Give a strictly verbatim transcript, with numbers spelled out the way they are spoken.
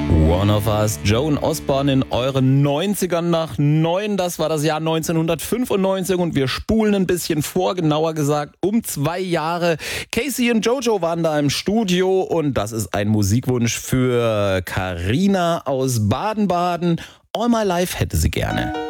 One of Us, Joan Osborne in euren neunzigern nach neun. Das war das Jahr neunzehnhundertfünfundneunzig und wir spulen ein bisschen vor, genauer gesagt um zwei Jahre. Casey und Jojo waren da im Studio und das ist ein Musikwunsch für Carina aus Baden-Baden. All My Life hätte sie gerne.